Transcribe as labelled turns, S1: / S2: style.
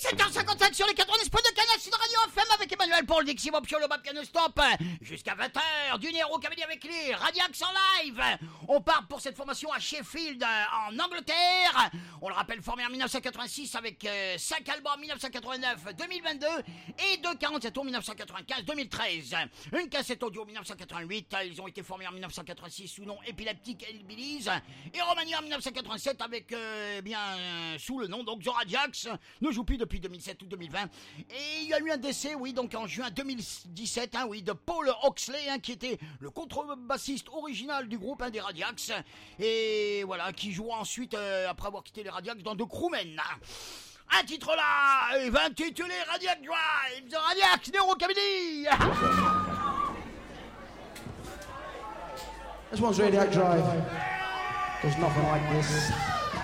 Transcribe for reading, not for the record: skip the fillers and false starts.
S1: 17h55 sur les 80 esprits de Canal Sud Radio FM avec Emmanuel pour le Diximo Pio, le Bab Piano Stop. Jusqu'à 20h, du Nero Cavalier avec les Radiax en live. On part pour cette formation à Sheffield, en Angleterre. On le rappelle, formé en 1986 avec 5 albums 1989, 2022 et 2 47 tours 1995, 2013. Une cassette audio 1988. Ils ont été formés en 1986 sous nom Epileptic Hillbillies et remaniés en 1987 avec sous le nom donc The Radiacs. Ne joue plus depuis 2007 ou 2020. Et il y a eu un décès, oui, donc en juin 2017, de Paul Oxley, qui était le contrebassiste original du groupe, des Radiacs, et voilà, qui jouera ensuite, après avoir quitté les Radiacs, dans The Crewmen. Un titre là, il va intituler Radiac Drive, The Radiacs, Nero Cavalier.
S2: This one's Radiac Drive. There's nothing like this.